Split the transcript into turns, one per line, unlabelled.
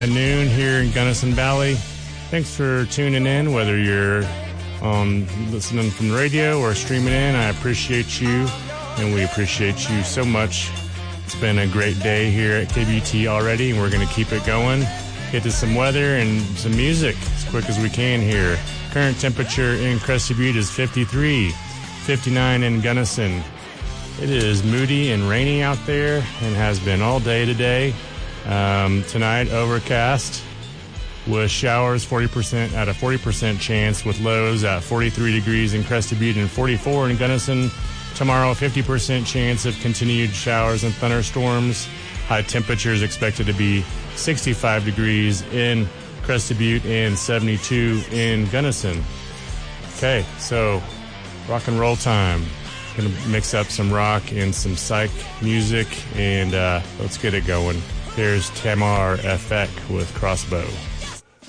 At noon here in Gunnison Valley. Thanks for tuning in, whether you're listening from the radio or streaming in. I appreciate you, and we appreciate you so much. It's been a great day here at KBT already, and we're going to keep it going. Get to some weather and some music as quick as we can here. Current temperature in Crested Butte is 53, 59 in Gunnison. It is moody and rainy out there and has been all day today. Tonight, overcast with showers 40% at a 40% chance, with lows at 43 degrees in Crested Butte and 44 in Gunnison. Tomorrow, 50% chance of continued showers and thunderstorms. High temperatures expected to be 65 degrees in Crested Butte and 72 in Gunnison. Okay, so rock and roll time. Gonna mix up some rock and some psych music, and let's get it going. Here's Tamar Efek with Crossbow.